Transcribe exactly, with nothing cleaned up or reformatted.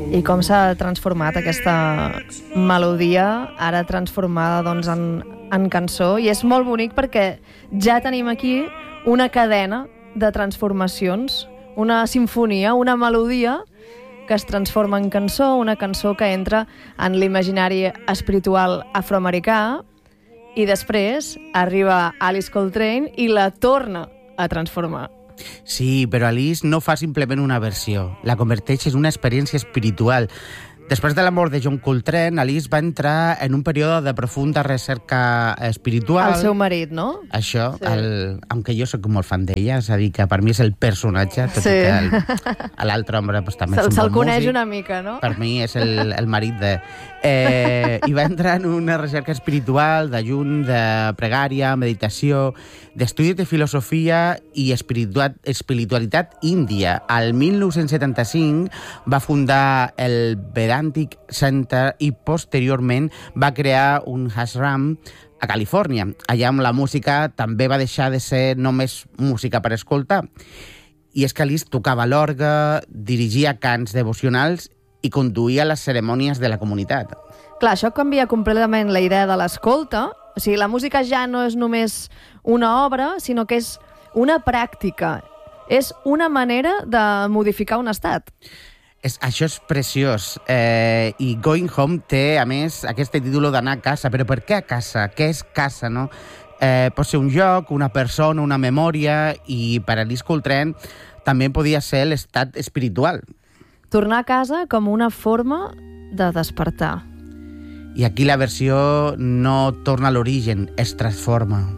I com s'ha transformat aquesta melodia, ara transformada doncs, en, en cançó. I és molt bonic perquè ja tenim aquí una cadena de transformacions, una sinfonia, una melodia que es transforma en cançó, una cançó que entra en l'imaginari espiritual afroamericà, i després arriba Alice Coltrane i la torna a transformar. Sí, però Alice no fa simplement una versió, la converteix en una experiència espiritual. Després de la mort de John Coltrane, Alice va entrar en un període de profunda recerca espiritual. El seu marit, no? Això, sí. el, aunque jo soc molt fan d'ella, és a dir, que per mi és el personatge, tot sí. i que l'altre home pues, també se, és un se'l bon coneix músic. Una mica, no? Per mi és el, el marit de... Eh, I va entrar en una recerca espiritual, d'ajun, de pregària, meditació, d'estudis de filosofia i espiritual, espiritualitat índia. Al mil nou-cents setanta-cinc va fundar el Vedantic Center i posteriorment va crear un ashram a Califòrnia. Allà on la música també va deixar de ser només música per escoltar. I és que Alice tocava l'orgue, dirigia cants devocionals i conduïa les cerimònies de la comunitat. Clar, això canvia completament la idea de l'escolta. O sigui, la música ja no és només una obra, sinó que és una pràctica. És una manera de modificar un estat. És, això és preciós. Eh, I Going Home té, a més, aquest títol d'anar a casa. Però per què a casa? Què és casa, no? Eh, pot ser un lloc, una persona, una memòria, i per Alice Coltrane també podia ser l'estat espiritual. Tornar a casa com una forma de despertar. I aquí la versió no torna a l'origen, es transforma.